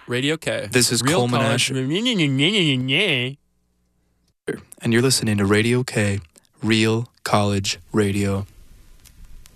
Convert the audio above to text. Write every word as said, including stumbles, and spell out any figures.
Radio K. This is Real Coleman college- and you're listening to Radio K, Real College Radio.